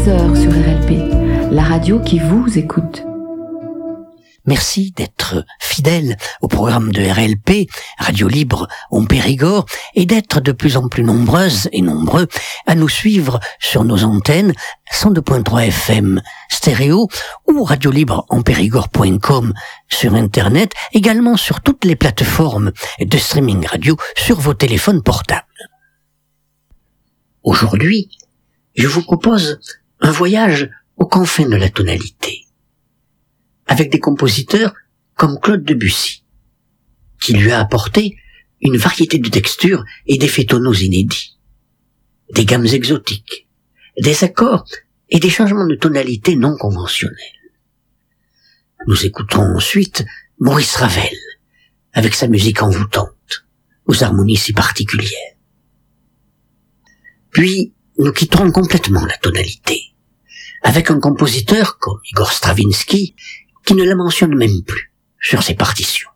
heures sur RLP, la radio qui vous écoute. Merci d'être fidèle au programme de RLP, Radio Libre en Périgord, et d'être de plus en plus nombreuses et nombreux à nous suivre sur nos antennes 102.3 FM stéréo ou radiolibreempérigord.com sur Internet, également sur toutes les plateformes de streaming radio sur vos téléphones portables. Aujourd'hui, je vous propose un voyage aux confins de la tonalité, avec des compositeurs comme Claude Debussy, qui lui a apporté une variété de textures et d'effets tonaux inédits, des gammes exotiques, des accords et des changements de tonalité non conventionnels. Nous écouterons ensuite Maurice Ravel, avec sa musique envoûtante, aux harmonies si particulières. Puis, nous quitterons complètement la tonalité, avec un compositeur comme Igor Stravinsky, qui ne la mentionne même plus sur ses partitions.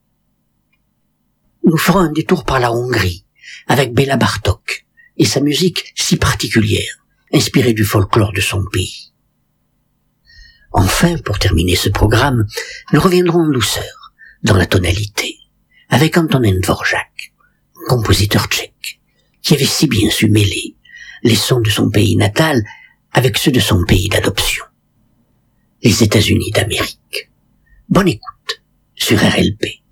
Nous ferons un détour par la Hongrie, avec Béla Bartók, et sa musique si particulière, inspirée du folklore de son pays. Enfin, pour terminer ce programme, nous reviendrons en douceur, dans la tonalité, avec Antonín Dvořák, compositeur tchèque, qui avait si bien su mêler les sons de son pays natal avec ceux de son pays d'adoption, les États-Unis d'Amérique. Bonne écoute sur RLP.